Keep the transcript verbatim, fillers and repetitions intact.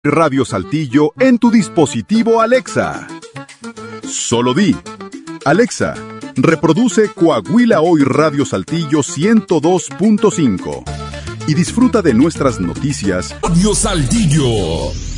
Radio Saltillo en tu dispositivo Alexa. Solo di, Alexa, reproduce Coahuila Hoy Radio Saltillo ciento dos punto cinco y disfruta de nuestras noticias. Radio Saltillo.